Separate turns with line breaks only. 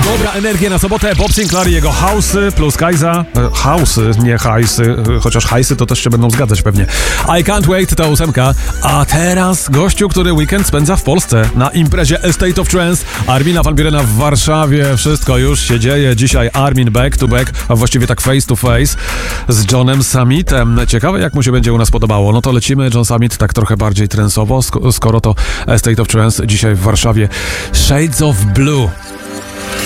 Dobra energia na sobotę, Bob Sinclair i jego house'y plus Kajza. House'y, nie hajsy, chociaż hajsy to też się będą zgadzać pewnie. I Can't Wait to 8, a teraz gościu, który weekend spędza w Polsce na imprezie A State of Trance. Armina van Buurena w Warszawie, wszystko już się dzieje. Dzisiaj Armin back to back, a właściwie tak face to face z Johnem Summitem. Ciekawe jak mu się będzie u nas podobało. No to lecimy, John Summit tak trochę bardziej trance'owo, skoro to A State of Trance dzisiaj w Warszawie. Shades of Blue.